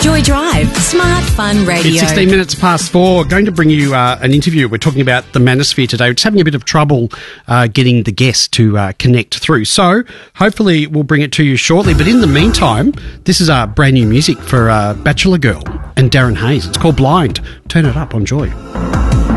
Joy Drive, smart, fun radio. It's 16 minutes past 4. Going to bring you an interview. We're talking about the Manosphere today. We're just having a bit of trouble getting the guest to connect through. So hopefully we'll bring it to you shortly. But in the meantime, this is brand new music for Bachelor Girl and Darren Hayes. It's called Blind. Turn it up on Joy.